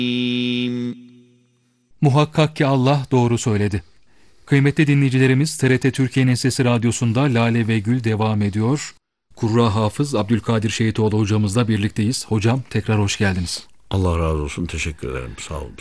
Muhakkak ki Allah doğru söyledi. Kıymetli dinleyicilerimiz, TRT Türkiye'nin Sesi Radyosu'nda Lale ve Gül devam ediyor. Kurra Hafız Abdülkadir Şehitoğlu hocamızla birlikteyiz. Hocam tekrar hoş geldiniz. Allah razı olsun. Teşekkür ederim. Sağ olun.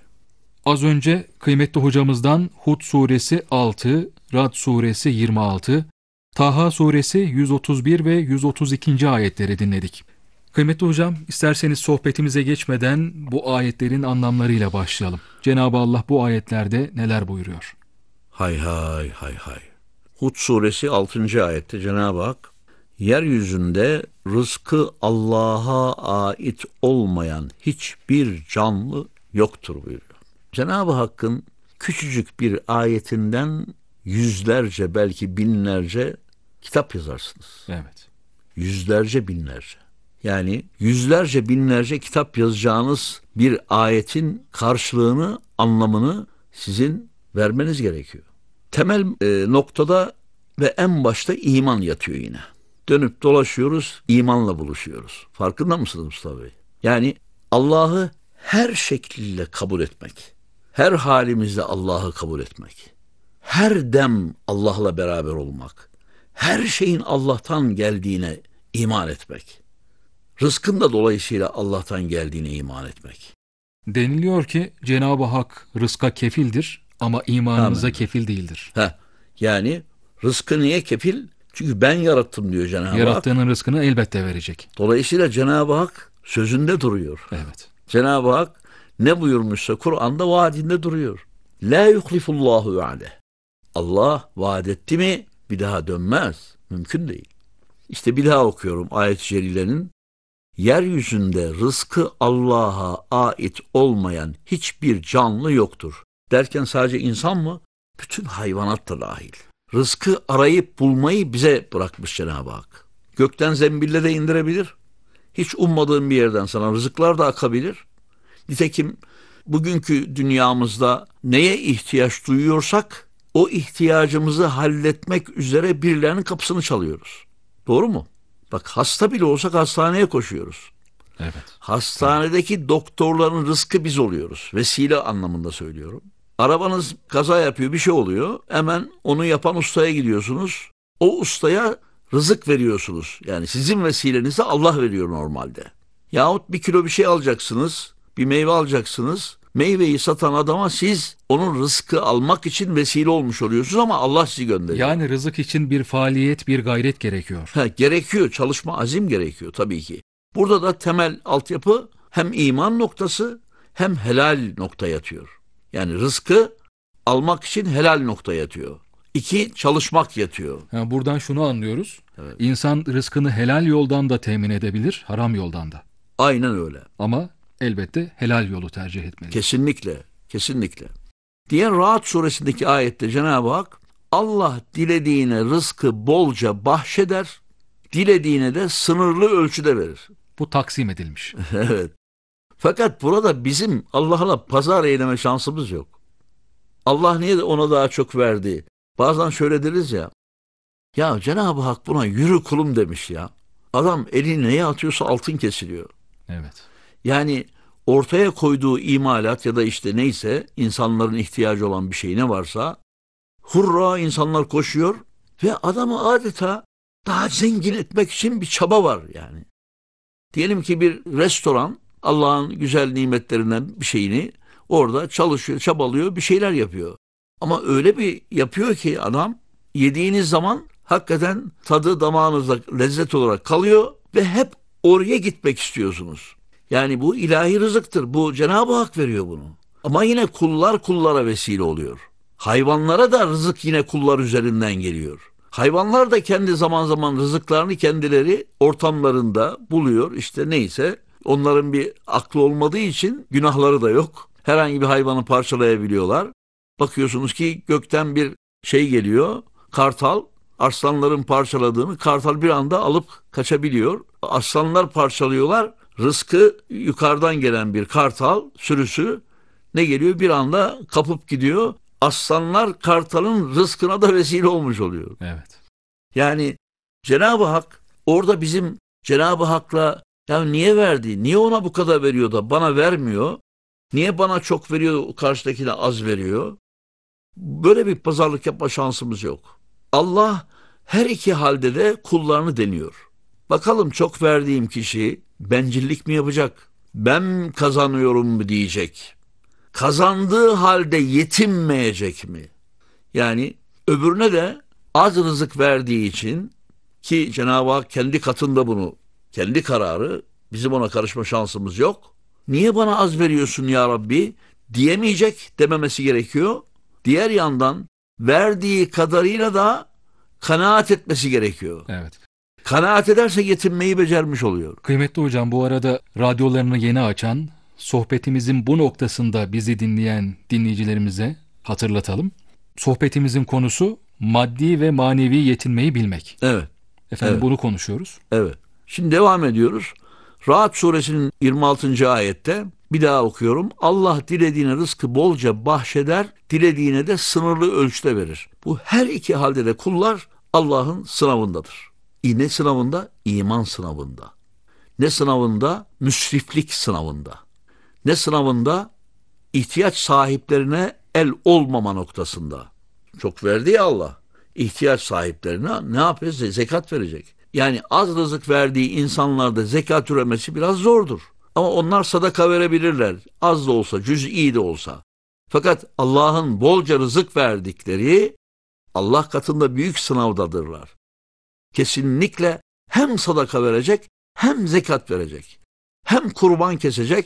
Az önce kıymetli hocamızdan Hud suresi 6, Rad suresi 26, Taha suresi 131 ve 132. ayetleri dinledik. Kıymetli hocam, isterseniz sohbetimize geçmeden bu ayetlerin anlamlarıyla başlayalım. Cenab-ı Allah bu ayetlerde neler buyuruyor? Hay hay hay hay. Hud suresi 6. ayette Cenab-ı Hak, yeryüzünde rızkı Allah'a ait olmayan hiçbir canlı yoktur buyuruyor. Cenab-ı Hakk'ın küçücük bir ayetinden yüzlerce, belki binlerce kitap yazarsınız. Evet. Yüzlerce, binlerce. Yani yüzlerce, binlerce kitap yazacağınız bir ayetin karşılığını, anlamını sizin vermeniz gerekiyor. Temel noktada ve en başta iman yatıyor yine. Dönüp dolaşıyoruz, imanla buluşuyoruz. Farkında mısınız Mustafa Bey? Yani Allah'ı her şekliyle kabul etmek, her halimizde Allah'ı kabul etmek, her dem Allah'la beraber olmak, her şeyin Allah'tan geldiğine iman etmek, rızkın da dolayısıyla Allah'tan geldiğine iman etmek. Deniliyor ki Cenab-ı Hak rızka kefildir ama imanımıza Amin. kefil değildir. Yani rızkı niye kefil? Çünkü ben yarattım diyor Cenab-ı Hak. Yarattığının rızkını elbette verecek. Dolayısıyla Cenab-ı Hak sözünde duruyor. Evet. Cenab-ı Hak ne buyurmuşsa Kur'an'da vaadinde duruyor. La yuhlifullahu vaade. Allah vaat etti mi bir daha dönmez. Mümkün değil. İşte bir daha okuyorum ayet-i celilenin. Yeryüzünde rızkı Allah'a ait olmayan hiçbir canlı yoktur. Derken sadece insan mı? Bütün hayvanat da dahil. Rızkı arayıp bulmayı bize bırakmış Cenab-ı Hak. Gökten zembille de indirebilir. Hiç ummadığın bir yerden sana rızıklar da akabilir. Nitekim bugünkü dünyamızda neye ihtiyaç duyuyorsak o ihtiyacımızı halletmek üzere birilerinin kapısını çalıyoruz. Doğru mu? Bak, hasta bile olsak hastaneye koşuyoruz. Evet. Hastanedeki doktorların rızkı biz oluyoruz. Vesile anlamında söylüyorum. Arabanız kaza yapıyor, bir şey oluyor. Hemen onu yapan ustaya gidiyorsunuz. O ustaya rızık veriyorsunuz. Yani sizin vesilenizi Allah veriyor normalde. Yahut bir kilo bir şey alacaksınız, bir meyve alacaksınız. Meyveyi satan adama siz onun rızkı almak için vesile olmuş oluyorsunuz ama Allah sizi gönderiyor. Yani rızık için bir faaliyet, bir gayret gerekiyor. Gerekiyor, çalışma, azim gerekiyor tabii ki. Burada da temel altyapı hem iman noktası hem helal nokta yatıyor. Yani rızkı almak için helal nokta yatıyor. 2, çalışmak yatıyor. Buradan şunu anlıyoruz. Evet. İnsan rızkını helal yoldan da temin edebilir, haram yoldan da. Aynen öyle. Ama elbette helal yolu tercih etmeli. Kesinlikle, kesinlikle. Diğer Ra'd suresindeki ayette Cenab-ı Hak, Allah dilediğine rızkı bolca bahşeder, dilediğine de sınırlı ölçüde verir. Bu taksim edilmiş. Evet. Fakat burada bizim Allah'la pazar eyleme şansımız yok. Allah niye de ona daha çok verdi? Bazen şöyle deriz ya, ya Cenab-ı Hak buna yürü kulum demiş ya. Adam elini neye atıyorsa altın kesiliyor. Evet. Yani ortaya koyduğu imalat ya da işte neyse insanların ihtiyacı olan bir şey ne varsa hurra insanlar koşuyor ve adamı adeta daha zengin etmek için bir çaba var yani. Diyelim ki bir restoran Allah'ın güzel nimetlerinden bir şeyini orada çalışıyor, çabalıyor, bir şeyler yapıyor. Ama öyle bir yapıyor ki adam yediğiniz zaman hakikaten tadı damağınızda lezzet olarak kalıyor ve hep oraya gitmek istiyorsunuz. Yani bu ilahi rızıktır. Bu Cenab-ı Hak veriyor bunu. Ama yine kullar kullara vesile oluyor. Hayvanlara da rızık yine kullar üzerinden geliyor. Hayvanlar da kendi zaman zaman rızıklarını kendileri ortamlarında buluyor. İşte neyse, onların bir aklı olmadığı için günahları da yok. Herhangi bir hayvanı parçalayabiliyorlar. Bakıyorsunuz ki gökten bir şey geliyor. Kartal, arslanların parçaladığını kartal bir anda alıp kaçabiliyor. Aslanlar parçalıyorlar. Rızkı yukarıdan gelen bir kartal sürüsü ne geliyor? Bir anda kapıp gidiyor. Aslanlar kartalın rızkına da vesile olmuş oluyor. Evet. Yani Cenab-ı Hak orada bizim Cenab-ı Hak'la ya niye verdi? Niye ona bu kadar veriyor da bana vermiyor? Niye bana çok veriyor, karşıdakine az veriyor? Böyle bir pazarlık yapma şansımız yok. Allah her iki halde de kullarını deniyor. Bakalım çok verdiğim kişi bencillik mi yapacak? Ben kazanıyorum mu diyecek? Kazandığı halde yetinmeyecek mi? Yani öbürüne de az rızık verdiği için, ki Cenab-ı Hak kendi katında bunu, kendi kararı, bizim ona karışma şansımız yok. Niye bana az veriyorsun ya Rabbi diyemeyecek, dememesi gerekiyor. Diğer yandan verdiği kadarıyla da kanaat etmesi gerekiyor. Evet. Kanaat ederse yetinmeyi becermiş oluyor. Kıymetli hocam, bu arada radyolarını yeni açan, sohbetimizin bu noktasında bizi dinleyen dinleyicilerimize hatırlatalım. Sohbetimizin konusu maddi ve manevi yetinmeyi bilmek. Evet, Efendim, evet. bunu konuşuyoruz. evet. Şimdi devam ediyoruz. Ra'd suresinin 26. ayette bir daha okuyorum. Allah dilediğine rızkı bolca bahşeder, dilediğine de sınırlı ölçüde verir. Bu her iki halde de kullar Allah'ın sınavındadır. Ne sınavında? İman sınavında. Ne sınavında? Müsriflik sınavında. Ne sınavında? İhtiyaç sahiplerine el olmama noktasında. Çok verdi ya Allah. İhtiyaç sahiplerine ne yapıyor? Zekat verecek. Yani az rızık verdiği insanlarda zekat üremesi biraz zordur. Ama onlar sadaka verebilirler. Az da olsa, cüz'i de olsa. Fakat Allah'ın bolca rızık verdikleri Allah katında büyük sınavdadırlar. Kesinlikle hem sadaka verecek, hem zekat verecek. Hem kurban kesecek,